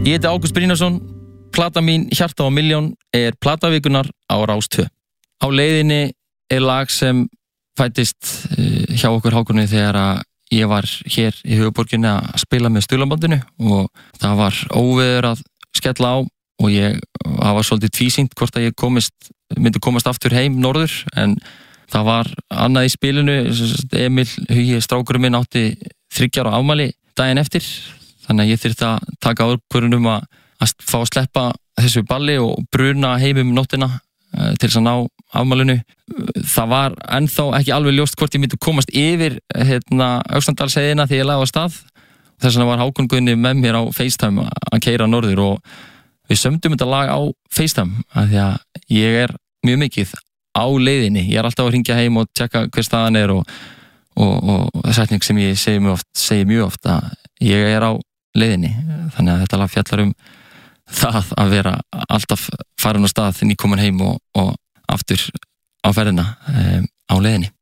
Ég heiti Ágúst Brynjarsson, plata mín Hjarta á milljón platavíkunar á Rás 2. Á leiðinni lag sem fættist hjá okkur Hákoni þegar að ég var hér í höfuðborginni að spila með Stuðlabandinu og það var óveður að skella á og það var svolítið tvísýnt hvort að ég myndi komast aftur heim norður, en það var annað í spilinu. Emil Hugi, strákurinn minn, átti 3 ára afmæli daginn eftir, þannig að ég þyrfti að taka ákvörðun að fá að sleppa þessu balli og bruna heim nóttina til þess að ná afmælinu. Það var ennþá ekki alveg ljóst hvort ég myndi komast yfir Öxnadalsheiðina þegar ég lagði af stað. Þess vegna var Hákon Guðni með mér á FaceTime að keyra norður og við sömdum þetta lag á FaceTime af því að ég mjög mikið á leiðinni. Ég alltaf að hringja heim og tjekka hver staðan og setning sem ég segi mjög oft að ég á leiðinni. Þannig að þetta lag fjallar það að vera alltaf farin á stað nýkomin heim og aftur á ferðina á leiðinni.